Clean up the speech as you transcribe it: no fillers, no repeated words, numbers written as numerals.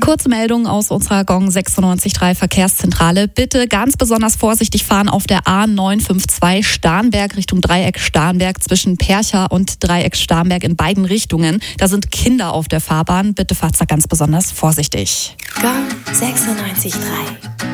Kurze Meldung aus unserer Gong 96.3 Verkehrszentrale. Bitte ganz besonders vorsichtig fahren auf der A952 Starnberg Richtung Dreieck Starnberg zwischen Percha und Dreieck Starnberg in beiden Richtungen. Da sind Kinder auf der Fahrbahn. Bitte fahrt da ganz besonders vorsichtig. Gong 96.3